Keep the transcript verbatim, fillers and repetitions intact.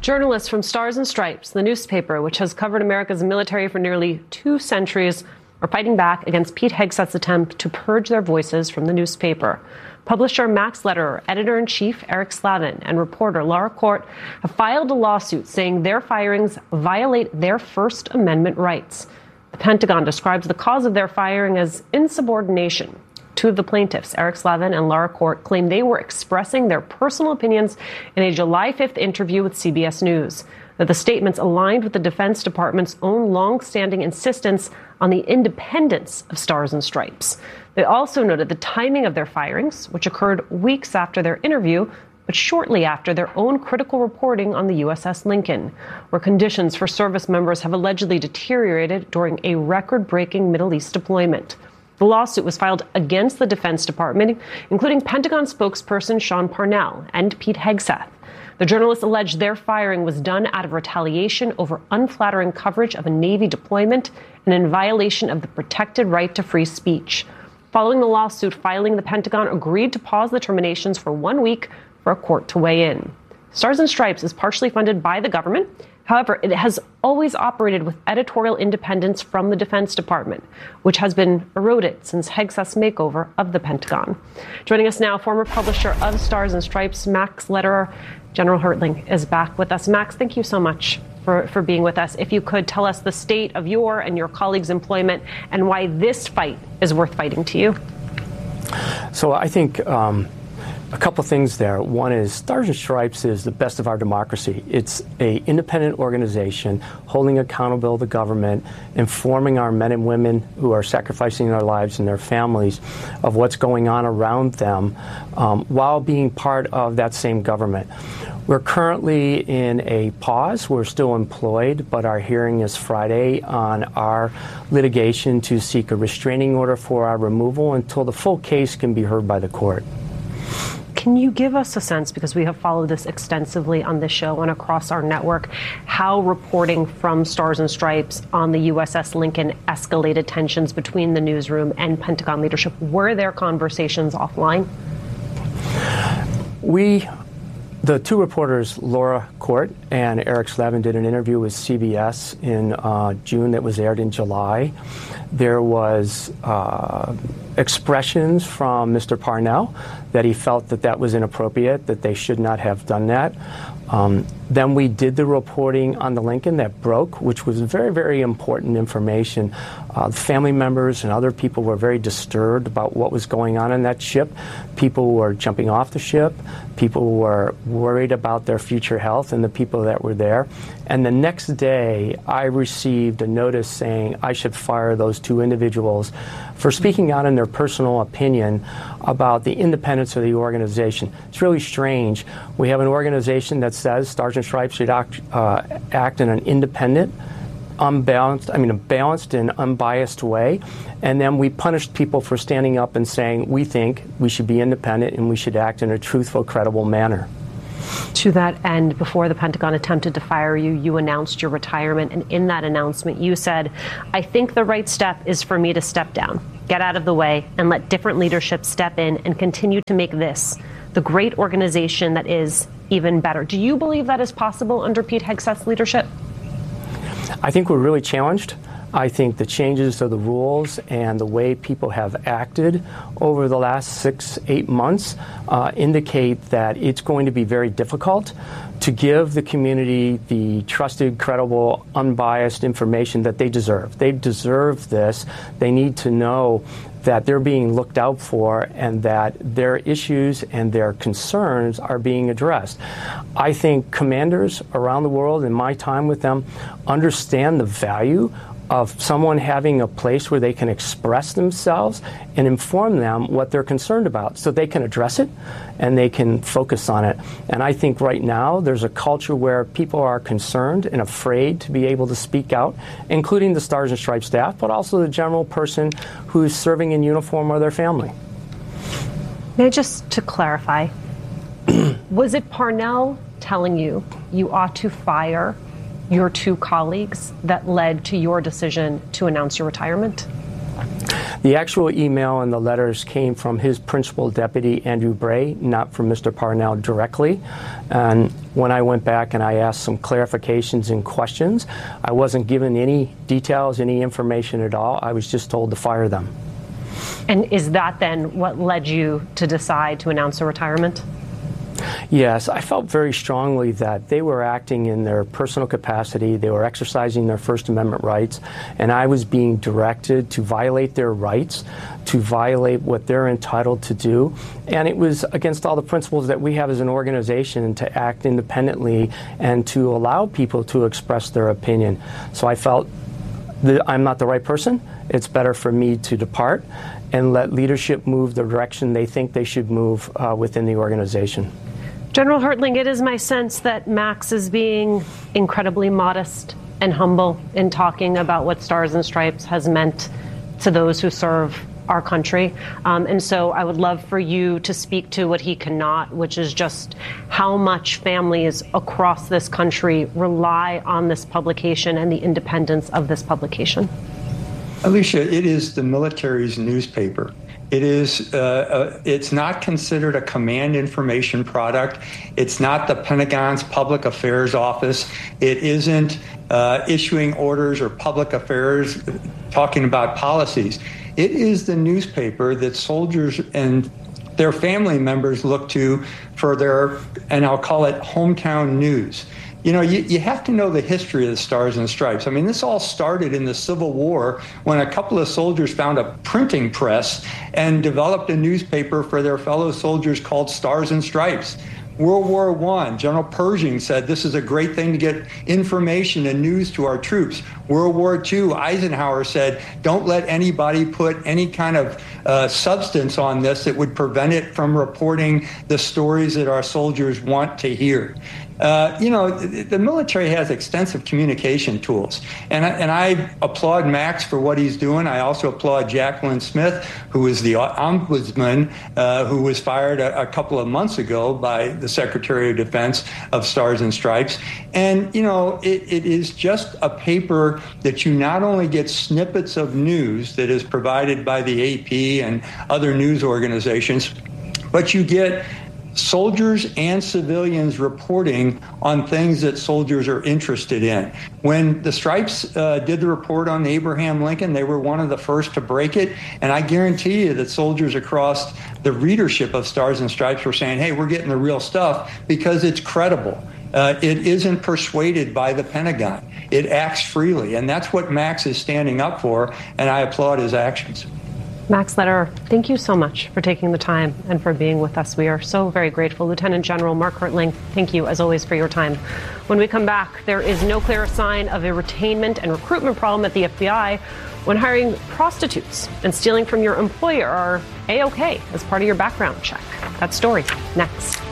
Journalists from Stars and Stripes, the newspaper which has covered America's military for nearly two centuries, are fighting back against Pete Hegseth's attempt to purge their voices from the newspaper. Publisher Max Lederer, editor-in-chief Eric Slavin, and reporter Laura Court have filed a lawsuit saying their firings violate their First Amendment rights. The Pentagon describes the cause of their firing as insubordination. Two of the plaintiffs, Eric Slavin and Laura Court, claim they were expressing their personal opinions in a July fifth interview with C B S News, that the statements aligned with the Defense Department's own long-standing insistence on the independence of Stars and Stripes. They also noted the timing of their firings, which occurred weeks after their interview, but shortly after their own critical reporting on the U S S Lincoln, where conditions for service members have allegedly deteriorated during a record-breaking Middle East deployment. The lawsuit was filed against the Defense Department, including Pentagon spokesperson Sean Parnell and Pete Hegseth. The journalists allege their firing was done out of retaliation over unflattering coverage of a Navy deployment and in violation of the protected right to free speech. Following the lawsuit filing, the Pentagon agreed to pause the terminations for one week for a court to weigh in. Stars and Stripes is partially funded by the government. However, it has always operated with editorial independence from the Defense Department, which has been eroded since Hegseth's makeover of the Pentagon. Joining us now, former publisher of Stars and Stripes, Max Lederer. General Hertling is back with us. Max, thank you so much for, for being with us. If you could tell us the state of your and your colleagues' employment and why this fight is worth fighting to you. So I think um, a couple things there. One is Stars and Stripes is the best of our democracy. It's an independent organization holding accountable the government, informing our men and women who are sacrificing their lives and their families of what's going on around them um, while being part of that same government. We're currently in a pause. We're still employed, but our hearing is Friday on our litigation to seek a restraining order for our removal until the full case can be heard by the court. Can you give us a sense, because we have followed this extensively on this show and across our network, how reporting from Stars and Stripes on the U S S Lincoln escalated tensions between the newsroom and Pentagon leadership? Were there conversations offline? We, the two reporters, Laura Court and Eric Slavin, did an interview with C B S in uh, June that was aired in July. There was uh, expressions from Mister Parnell that he felt that that was inappropriate, that they should not have done that. Um, then we did the reporting on the Lincoln that broke, which was very, very important information. Uh, family members and other people were very disturbed about what was going on in that ship. People were jumping off the ship. People were worried about their future health and the people that were there. And the next day, I received a notice saying I should fire those two individuals for speaking out in their personal opinion about the independence of the organization. It's really strange. We have an organization that says Stars and Stripes should act, uh, act in an independent, unbalanced, I mean, a balanced and unbiased way. And then we punished people for standing up and saying, we think we should be independent and we should act in a truthful, credible manner. To that end, before the Pentagon attempted to fire you, you announced your retirement. And in that announcement, you said, I think the right step is for me to step down, get out of the way, and let different leadership step in and continue to make this the great organization that is even better. Do you believe that is possible under Pete Hegseth's leadership? I think we're really challenged. I think the changes to the rules and the way people have acted over the last six, eight months uh, indicate that it's going to be very difficult to give the community the trusted, credible, unbiased information that they deserve. They deserve this. They need to know that they're being looked out for and that their issues and their concerns are being addressed. I think commanders around the world, in my time with them, understand the value of someone having a place where they can express themselves and inform them what they're concerned about so they can address it and they can focus on it. And I think right now there's a culture where people are concerned and afraid to be able to speak out, including the Stars and Stripes staff, but also the general person who's serving in uniform or their family. Now, just to clarify, was it Parnell telling you you ought to fire your two colleagues that led to your decision to announce your retirement? The actual email and the letters came from his principal deputy, Andrew Bray, not from Mister Parnell directly. And when I went back and I asked some clarifications and questions, I wasn't given any details, any information at all. I was just told to fire them. And is that then what led you to decide to announce a retirement? Yes, I felt very strongly that they were acting in their personal capacity. They were exercising their First Amendment rights, and I was being directed to violate their rights, to violate what they're entitled to do. And it was against all the principles that we have as an organization to act independently and to allow people to express their opinion. So I felt that I'm not the right person. It's better for me to depart and let leadership move the direction they think they should move uh, within the organization. General Hertling, it is my sense that Max is being incredibly modest and humble in talking about what Stars and Stripes has meant to those who serve our country. Um, and so I would love for you to speak to what he cannot, which is just how much families across this country rely on this publication and the independence of this publication. Alicia, it is the military's newspaper. It is, uh, uh, it's not considered a command information product. It's not the Pentagon's public affairs office. It isn't uh, issuing orders or public affairs talking about policies. It is the newspaper that soldiers and their family members look to for their, and I'll call it hometown news. You know, you, you have to know the history of the Stars and Stripes. I mean, this all started in the Civil War when a couple of soldiers found a printing press and developed a newspaper for their fellow soldiers called Stars and Stripes. World War One, General Pershing said this is a great thing to get information and news to our troops. World War Two, Eisenhower said, don't let anybody put any kind of uh, substance on this that would prevent it from reporting the stories that our soldiers want to hear. Uh, you know, the, the military has extensive communication tools, and I, and I applaud Max for what he's doing. I also applaud Jacqueline Smith, who is the ombudsman, uh, who was fired a, a couple of months ago by the Secretary of Defense of Stars and Stripes. And, you know, it, it is just a paper that you not only get snippets of news that is provided by the A P and other news organizations, but you get soldiers and civilians reporting on things that soldiers are interested in. When the Stripes uh, did the report on Abraham Lincoln, they were one of the first to break it. And I guarantee you that soldiers across the readership of Stars and Stripes were saying, hey, we're getting the real stuff because it's credible. Uh, it isn't persuaded by the Pentagon. It acts freely. And that's what Max is standing up for. And I applaud his actions. Max Lederer, thank you so much for taking the time and for being with us. We are so very grateful. Lieutenant General Mark Hertling, thank you as always for your time. When we come back, there is no clearer sign of a retainment and recruitment problem at the F B I when hiring prostitutes and stealing from your employer are A-OK as part of your background check. That story next.